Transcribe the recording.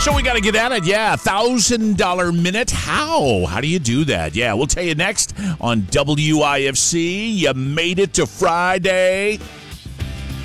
So we got to get at it. Yeah, $1,000 minute. How? How do you do that? Yeah, we'll tell you next on WIFC. You made it to Friday.